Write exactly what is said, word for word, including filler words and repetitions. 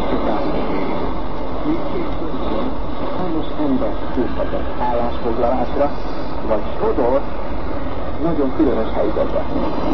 Számos ember készített állásfoglalásra, vagy sodor nagyon különös helyzetbe.